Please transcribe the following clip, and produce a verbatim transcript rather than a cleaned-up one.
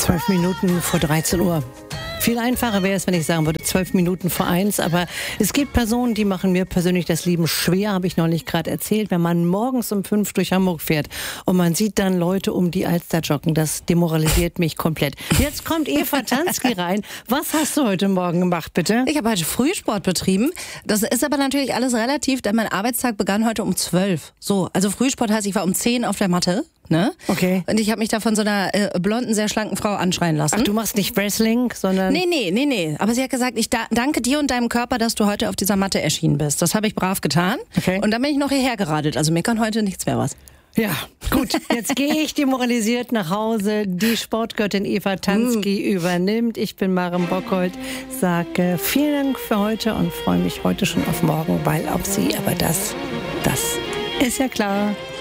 Zwölf Minuten vor dreizehn Uhr. Viel einfacher wäre es, wenn ich sagen würde, zwölf Minuten vor eins. Aber es gibt Personen, die machen mir persönlich das Leben schwer, habe ich neulich gerade erzählt. Wenn man morgens um fünf durch Hamburg fährt und man sieht dann Leute um die Alster joggen, das demoralisiert mich komplett. Jetzt kommt Eva Tansky rein. Was hast du heute Morgen gemacht, bitte? Ich habe heute Frühsport betrieben. Das ist aber natürlich alles relativ, denn mein Arbeitstag begann heute um zwölf. So, also Frühsport heißt, ich war um zehn auf der Matte. Ne? Okay. Und ich habe mich da von so einer äh, blonden, sehr schlanken Frau anschreien lassen. Ach, du machst nicht Wrestling, sondern... Nee, nee, nee, nee. Aber sie hat gesagt, ich da- danke dir und deinem Körper, dass du heute auf dieser Matte erschienen bist. Das habe ich brav getan. Okay. Und dann bin ich noch hierher geradelt. Also mir kann heute nichts mehr was. Ja, gut. Jetzt gehe ich demoralisiert nach Hause. Die Sportgöttin Eva Tansky mm. übernimmt. Ich bin Maren Bockholt. Sage vielen Dank für heute und freue mich heute schon auf morgen, weil auf Sie. Aber das, das ist ja klar.